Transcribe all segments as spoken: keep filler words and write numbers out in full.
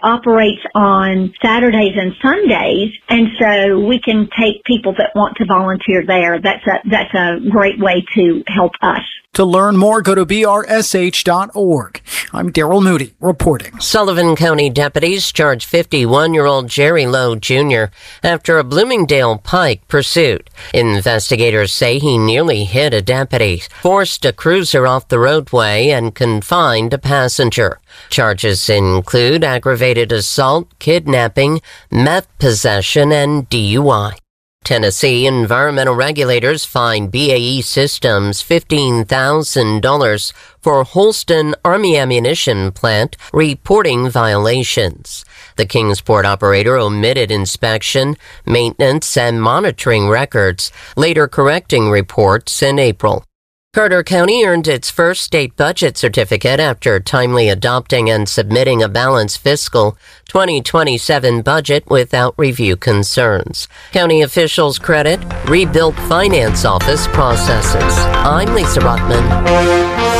operates on Saturdays and Sundays, and so we can take people that want to volunteer there. That's a, that's a great way to help us. To learn more, go to B R S H dot org. I'm Daryl Moody reporting. Sullivan County deputies charged fifty-one-year-old Jerry Lowe Junior after a Bloomingdale Pike pursuit. Investigators say he nearly hit a deputy, forced a cruiser off the roadway, and confined a passenger. Charges include aggravated assault, kidnapping, meth possession, and D U I. Tennessee environmental regulators fined B A E Systems fifteen thousand dollars for Holston Army Ammunition Plant reporting violations. The Kingsport operator omitted inspection, maintenance, and monitoring records, later correcting reports in April. Carter County earned its first state budget certificate after timely adopting and submitting a balanced fiscal twenty twenty-seven budget without review concerns. County officials credit rebuilt finance office processes. I'm Lisa Rothman.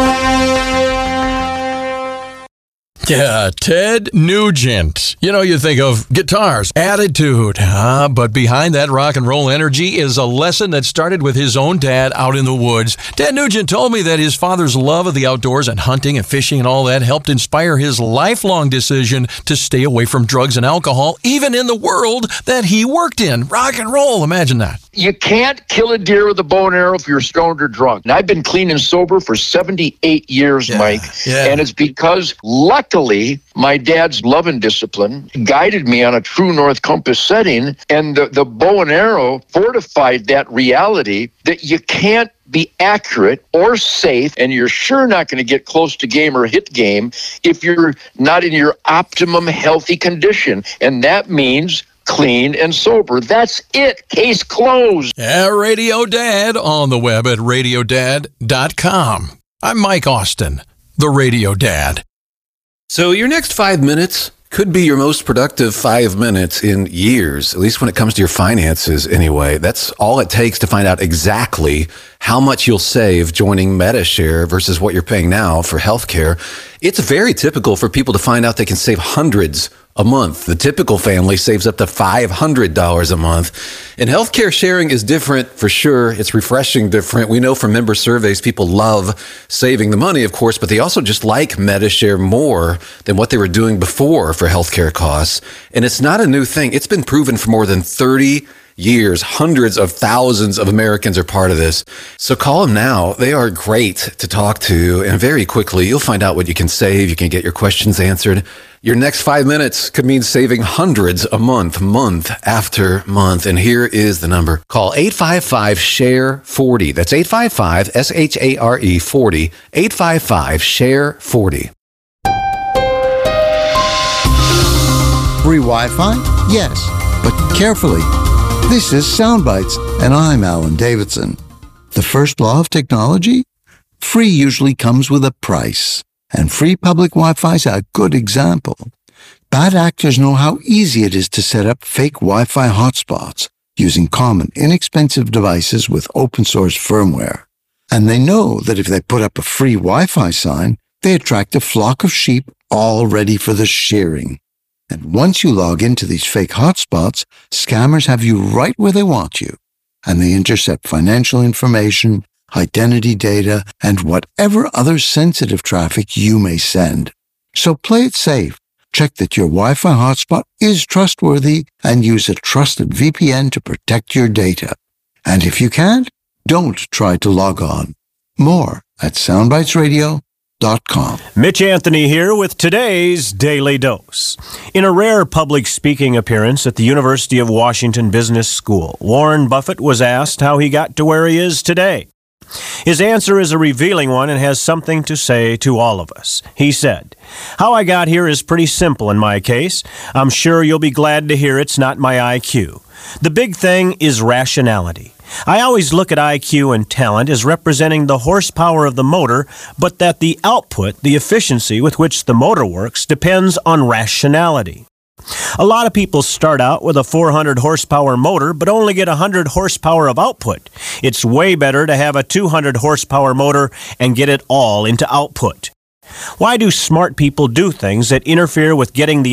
Yeah, Ted Nugent. You know, you think of guitars, attitude, ah, but behind that rock and roll energy is a lesson that started with his own dad out in the woods. Ted Nugent told me that his father's love of the outdoors and hunting and fishing and all that helped inspire his lifelong decision to stay away from drugs and alcohol, even in the world that he worked in. Rock and roll, imagine that. You can't kill a deer with a bow and arrow if you're stoned or drunk. And I've been clean and sober for seventy-eight years, yeah, Mike. Yeah. And it's because, luckily, my dad's love and discipline guided me on a true North Compass setting. And the, the bow and arrow fortified that reality that you can't be accurate or safe, and you're sure not going to get close to game or hit game if you're not in your optimum healthy condition. And that means clean and sober. That's it. Case closed. Yeah, Radio Dad on the web at radio dad dot com. I'm Mike Austin, the Radio Dad. So your next five minutes could be your most productive five minutes in years, at least when it comes to your finances anyway. That's all it takes to find out exactly how much you'll save joining Medi-Share versus what you're paying now for healthcare. It's very typical for people to find out they can save hundreds a month. The typical family saves up to five hundred dollars a month. And healthcare sharing is different for sure. It's refreshing different. We know from member surveys, people love saving the money, of course, but they also just like Medi-Share more than what they were doing before for healthcare costs. And it's not a new thing. It's been proven for more than thirty years. Hundreds of thousands of Americans are part of this. So call them now. They are great to talk to. And very quickly, you'll find out what you can save. You can get your questions answered. Your next five minutes could mean saving hundreds a month, month after month. And here is the number. Call eight five five, S H A R E, forty. That's eight five five, S H A R E, forty. eight five five, S H A R E, forty. Free Wi-Fi? Yes, but carefully. This is Soundbites, and I'm Alan Davidson. The first law of technology? Free usually comes with a price, and free public Wi-Fi is a good example. Bad actors know how easy it is to set up fake Wi-Fi hotspots using common, inexpensive devices with open-source firmware. And they know that if they put up a free Wi-Fi sign, they attract a flock of sheep all ready for the shearing. And once you log into these fake hotspots, scammers have you right where they want you. And they intercept financial information, identity data, and whatever other sensitive traffic you may send. So play it safe. Check that your Wi-Fi hotspot is trustworthy and use a trusted V P N to protect your data. And if you can't, don't try to log on. More at soundbites radio dot com. Mitch Anthony here with today's Daily Dose. In a rare public speaking appearance at the University of Washington Business School, Warren Buffett was asked how he got to where he is today. His answer is a revealing one and has something to say to all of us. He said, "How I got here is pretty simple in my case. I'm sure you'll be glad to hear it's not my I Q. The big thing is rationality. I always look at I Q and talent as representing the horsepower of the motor, but that the output, the efficiency with which the motor works, depends on rationality. A lot of people start out with a four hundred horsepower motor, but only get one hundred horsepower of output. It's way better to have a two hundred horsepower motor and get it all into output. Why do smart people do things that interfere with getting the